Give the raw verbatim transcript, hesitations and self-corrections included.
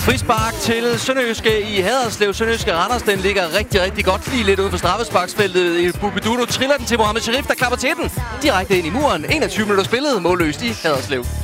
Frispark til Sønderjyske i Haderslev. Sønderjyske Randers, den ligger rigtig, rigtig godt lige lidt ude for straffesparksfeltet. Bubiduno triller den til Mohamed Sharif, der klapper til den. Direkte ind i muren. enogtyve minutter spillet. Målløst i Haderslev.